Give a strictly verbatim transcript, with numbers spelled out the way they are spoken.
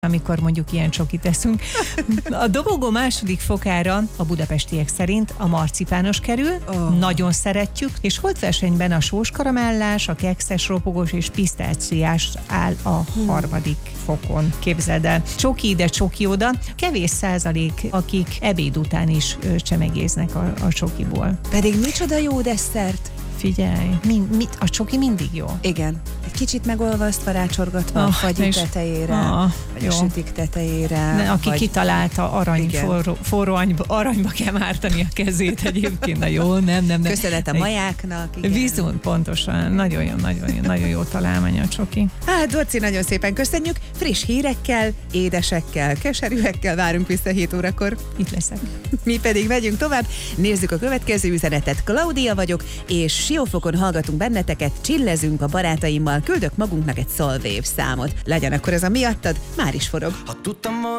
amikor mondjuk ilyen csokit eszünk. A dobogó második fokára a budapestiek szerint a marcipános kerül, oh. nagyon szeretjük, és holtversenyben a sós karamellás, a kekszes, ropogós és pisztáciás áll a hmm. harmadik fokon. Képzeld el. Csoki ide, csoki oda. Kevés százalék, akik ebéd után is csemegéznek a, a csokiból. Pedig micsoda jó desszert. Figyelj, mi, mit, a csoki mindig jó. Igen. Egy kicsit megolvasztva, rácsorgatva oh, a fagyi tetejére, oh, vagy jó. a sütik tetejére. Ne, aki vagy... kitalálta, arany, forró, forró aranyba, aranyba kell mártani a kezét egyébként. Na jó, nem, nem, nem. Köszönet a majáknak. Viszont pontosan, nagyon jó, nagyon jó, nagyon jó találmány a csoki. Hát, Dorci, nagyon szépen köszönjük. Friss hírekkel, édesekkel, keserűekkel várunk vissza hét órakor. Itt leszek. Mi pedig megyünk tovább. Nézzük a következő üzenetet. Klaudia vagyok, és Siófokon hallgatunk benneteket, csillezünk a barátaimmal, küldök magunknak egy Solwave számot. Legyen akkor ez a miattad, már is forog.